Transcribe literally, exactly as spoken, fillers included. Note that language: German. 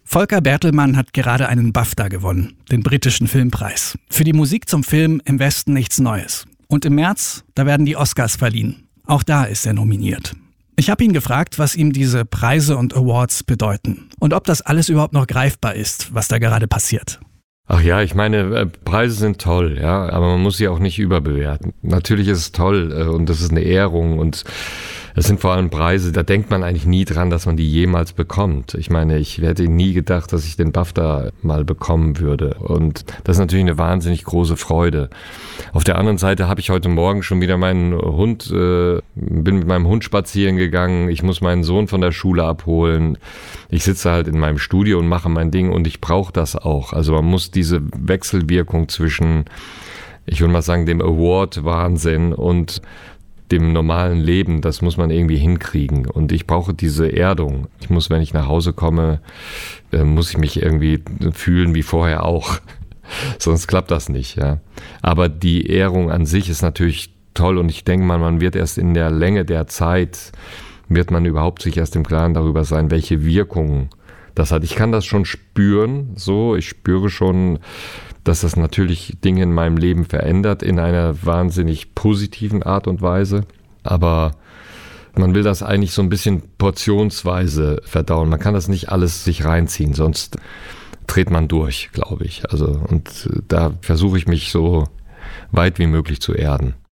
Volker Bertelmann hat gerade einen BAFTA gewonnen, den britischen Filmpreis. Für die Musik zum Film Im Westen nichts Neues. Und im März, da werden die Oscars verliehen. Auch da ist er nominiert. Ich habe ihn gefragt, was ihm diese Preise und Awards bedeuten. Und ob das alles überhaupt noch greifbar ist, was da gerade passiert. Ach ja, ich meine, Preise sind toll, ja, aber man muss sie auch nicht überbewerten. Natürlich ist es toll und das ist eine Ehrung und es sind vor allem Preise, da denkt man eigentlich nie dran, dass man die jemals bekommt. Ich meine, ich hätte nie gedacht, dass ich den BAFTA mal bekommen würde und das ist natürlich eine wahnsinnig große Freude. Auf der anderen Seite habe ich heute Morgen schon wieder meinen Hund, äh, bin mit meinem Hund spazieren gegangen, ich muss meinen Sohn von der Schule abholen. Ich sitze halt in meinem Studio und mache mein Ding und ich brauche das auch. Also man muss diese Wechselwirkung zwischen, ich würde mal sagen, dem Award-Wahnsinn und dem normalen Leben, das muss man irgendwie hinkriegen. Und ich brauche diese Erdung. Ich muss, wenn ich nach Hause komme, äh, muss ich mich irgendwie fühlen wie vorher auch. Sonst klappt das nicht, ja. Aber die Ehrung an sich ist natürlich toll und ich denke mal, man wird erst in der Länge der Zeit, wird man überhaupt sich erst im Klaren darüber sein, welche Wirkungen das hat. Ich kann das schon spüren, so, ich spüre schon, dass das natürlich Dinge in meinem Leben verändert, in einer wahnsinnig positiven Art und Weise, aber man will das eigentlich so ein bisschen portionsweise verdauen. Man kann das nicht alles sich reinziehen, sonst dreht man durch, glaube ich. Also, und da versuche ich mich so weit wie möglich zu erden.